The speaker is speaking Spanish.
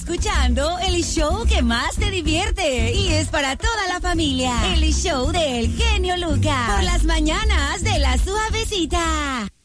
escuchando el show que más te divierte y es para toda la familia. El show del genio Lucas. Por las mañanas de La Suavecita.